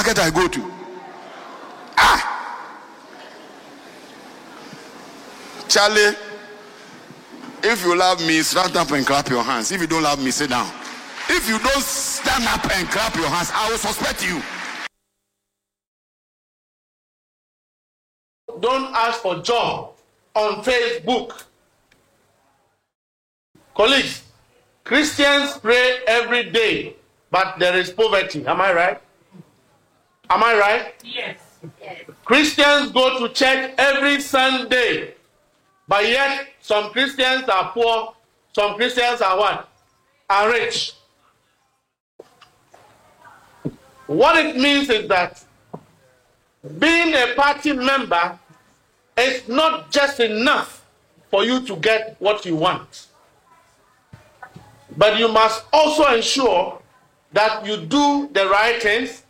market I go to. Charlie, if you love me, stand up and clap your hands. If you don't love me, sit down. If you don't stand up and clap your hands, I will suspect you. Don't ask for job on Facebook. Colleagues, Christians pray every day, but there is poverty. Am I right? Am I right? Yes. Christians go to church every Sunday, but yet some Christians are poor, some Christians are what? Are rich. What it means is that being a party member is not just enough for you to get what you want. But you must also ensure that you do the right things